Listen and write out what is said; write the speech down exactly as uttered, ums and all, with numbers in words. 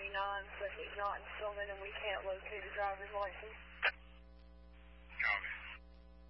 twenty-nine, but he's not in Stillman and we can't locate a driver's license. Copy.